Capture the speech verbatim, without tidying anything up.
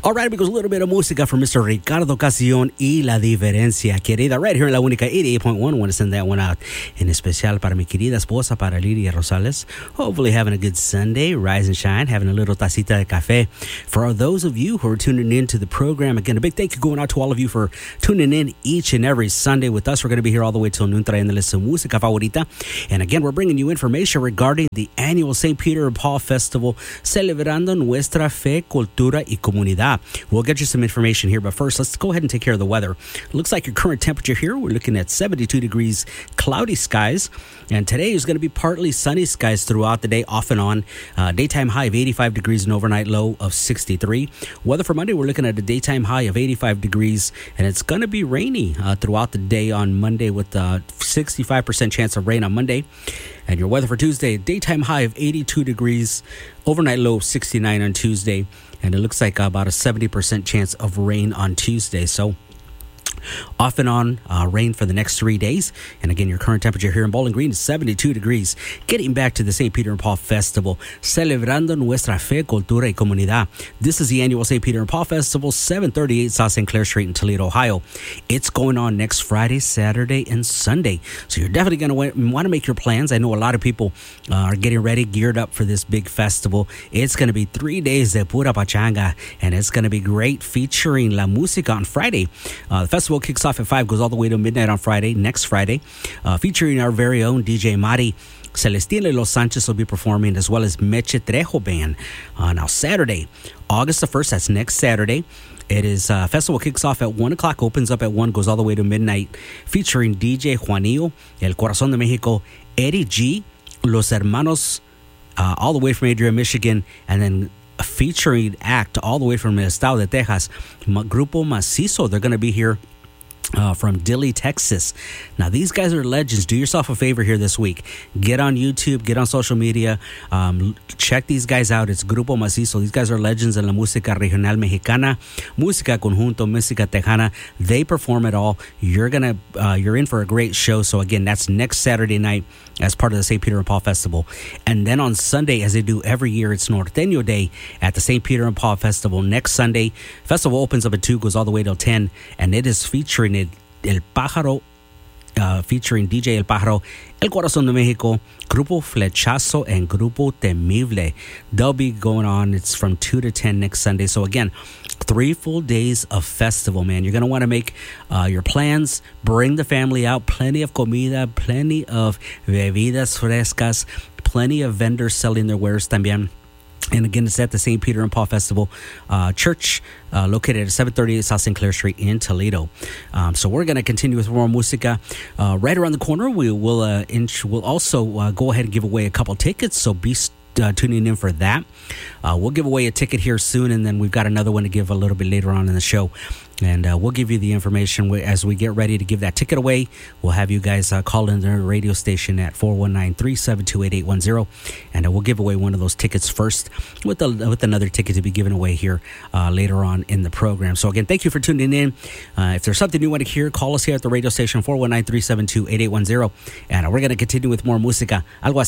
All right, amigos, a little bit of música from Mister Ricardo Ocasión y La Diferencia, querida. Right here in La Única eighty-eight point one. I want to send that one out in especial para mi querida esposa, para Lidia Rosales. Hopefully having a good Sunday, rise and shine, having a little tacita de café. For those of you who are tuning in to the program, again, a big thank you going out to all of you for tuning in each and every Sunday with us. We're going to be here all the way till noon, trayéndoles su música favorita. And again, we're bringing you information regarding the annual Saint Peter and Paul Festival, celebrando nuestra fe, cultura y comunidad. We'll get you some information here, but first, let's go ahead and take care of the weather. Looks like your current temperature here, we're looking at seventy-two degrees, cloudy skies. And today is going to be partly sunny skies throughout the day, off and on. Uh, daytime high of eighty-five degrees and overnight low of sixty-three. Weather for Monday, we're looking at a daytime high of eighty-five degrees, and it's going to be rainy uh, throughout the day on Monday with a sixty-five percent chance of rain on Monday. And your weather for Tuesday, daytime high of eighty-two degrees, overnight low of sixty-nine on Tuesday. And it looks like about a seventy percent chance of rain on Tuesday. So off and on uh, rain for the next three days. And again, your current temperature here in Bowling Green is seventy-two degrees. Getting back to the Saint Peter and Paul Festival, celebrando nuestra fe, cultura y comunidad. This is the annual Saint Peter and Paul Festival, seven thirty-eight South Saint Clair Street in Toledo, Ohio. It's going on next Friday, Saturday, and Sunday. So you're definitely going to want to make your plans. I know a lot of people uh, are getting ready, geared up for this big festival. It's going to be three days de pura pachanga, and it's going to be great, featuring La Música on Friday. Uh, the festival kicks off at five, goes all the way to midnight on Friday, next Friday, uh, featuring our very own D J Mari. Celestina Los Sanchez will be performing, as well as Meche Trejo Band. Uh, now, Saturday, August the first, that's next Saturday. It is, uh, festival kicks off at one o'clock, opens up at one, goes all the way to midnight, featuring D J Juanillo, El Corazón de México, Eddie G, Los Hermanos, uh, all the way from Adrian, Michigan, and then a featuring act all the way from el estado de Texas, Grupo Macizo. They're going to be here Uh, from Dilley, Texas. Now, these guys are legends. Do yourself a favor here this week. Get on YouTube, get on social media, um, check these guys out. It's Grupo Macizo. These guys are legends in la música regional mexicana, música conjunto, música tejana. They perform it all. You're gonna, uh, you're in for a great show. So again, that's next Saturday night as part of the Saint Peter and Paul Festival. And then on Sunday, as they do every year, it's Norteño Day at the Saint Peter and Paul Festival. Next Sunday, festival opens up at two, goes all the way till ten, and it is featuring it El Pájaro, uh, featuring D J El Pájaro, El Corazón de México, Grupo Flechazo, and Grupo Temible. They'll be going on. It's from two to ten next Sunday. So again, three full days of festival, man. You're going to want to make uh, your plans. Bring the family out. Plenty of comida, plenty of bebidas frescas, plenty of vendors selling their wares también. And again, it's at the Saint Peter and Paul Festival uh, Church, uh, located at seven thirty-eight South Saint Clair Street in Toledo. Um, so we're going to continue with more música. Uh, right around the corner, we will uh, int- we'll also uh, go ahead and give away a couple tickets. So be uh, tuning in for that. Uh, we'll give away a ticket here soon, and then we've got another one to give a little bit later on in the show. And uh, we'll give you the information as we get ready to give that ticket away. We'll have you guys uh, call in the radio station at four one nine, three seven two, eight eight one zero. And uh, we'll give away one of those tickets first with, the, with another ticket to be given away here uh, later on in the program. So again, thank you for tuning in. Uh, if there's something you want to hear, call us here at the radio station, four one nine, three seven two, eight eight one zero. And uh, we're going to continue with more música. Algo